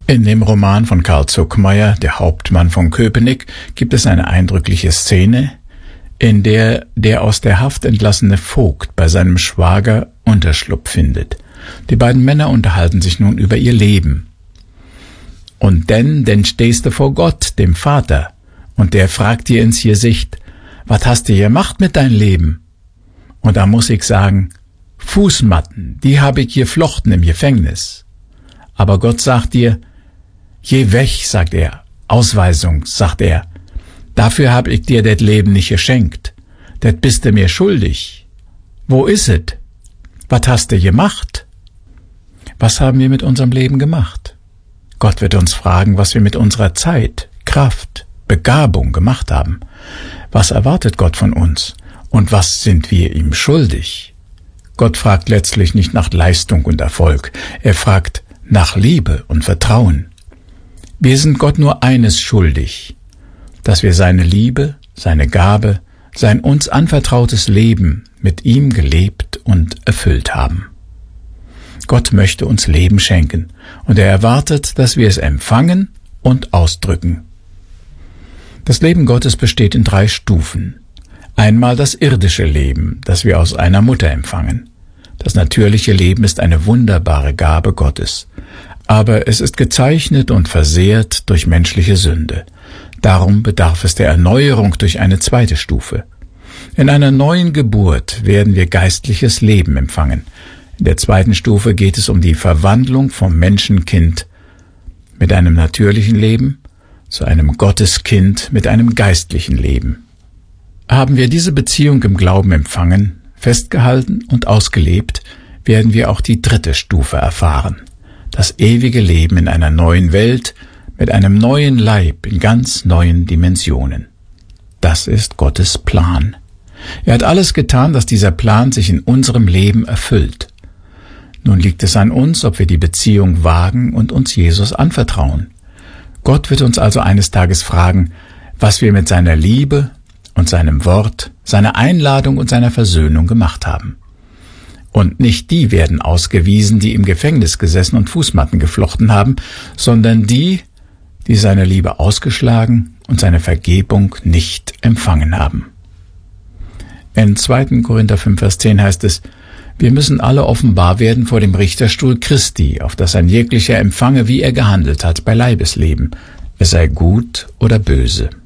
In dem Roman von Carl Zuckmayer, Der Hauptmann von Köpenick, gibt es eine eindrückliche Szene, in der der aus der Haft entlassene Vogt bei seinem Schwager Unterschlupf findet. Die beiden Männer unterhalten sich nun über ihr Leben. Und denn stehst du vor Gott, dem Vater, und der fragt dir ins Gesicht, was hast du gemacht mit dein Leben? Und da muss ich sagen, Fußmatten, die habe ich geflochten im Gefängnis. Aber Gott sagt dir, geh weg, sagt er, Ausweisung, sagt er, dafür hab ich dir das Leben nicht geschenkt, das bist du mir schuldig. Wo is et? Was hast du gemacht? Was haben wir mit unserem Leben gemacht? Gott wird uns fragen, was wir mit unserer Zeit, Kraft, Begabung gemacht haben. Was erwartet Gott von uns? Und was sind wir ihm schuldig? Gott fragt letztlich nicht nach Leistung und Erfolg. Er fragt nach Liebe und Vertrauen. Wir sind Gott nur eines schuldig, dass wir seine Liebe, seine Gabe, sein uns anvertrautes Leben mit ihm gelebt und erfüllt haben. Gott möchte uns Leben schenken, und er erwartet, dass wir es empfangen und ausdrücken. Das Leben Gottes besteht in 3 Stufen. Einmal das irdische Leben, das wir aus einer Mutter empfangen. Das natürliche Leben ist eine wunderbare Gabe Gottes, aber es ist gezeichnet und versehrt durch menschliche Sünde. Darum bedarf es der Erneuerung durch eine 2. Stufe. In einer neuen Geburt werden wir geistliches Leben empfangen. In der 2. Stufe geht es um die Verwandlung vom Menschenkind mit einem natürlichen Leben zu einem Gotteskind mit einem geistlichen Leben. Haben wir diese Beziehung im Glauben empfangen, festgehalten und ausgelebt, werden wir auch die 3. Stufe erfahren. Das ewige Leben in einer neuen Welt, mit einem neuen Leib in ganz neuen Dimensionen. Das ist Gottes Plan. Er hat alles getan, dass dieser Plan sich in unserem Leben erfüllt. Nun liegt es an uns, ob wir die Beziehung wagen und uns Jesus anvertrauen. Gott wird uns also eines Tages fragen, was wir mit seiner Liebe und seinem Wort, seiner Einladung und seiner Versöhnung gemacht haben. Und nicht die werden ausgewiesen, die im Gefängnis gesessen und Fußmatten geflochten haben, sondern die seine Liebe ausgeschlagen und seine Vergebung nicht empfangen haben. In 2. Korinther 5, Vers 10 heißt es, wir müssen alle offenbar werden vor dem Richterstuhl Christi, auf dass ein jeglicher empfange, wie er gehandelt hat bei Leibesleben, es sei gut oder böse.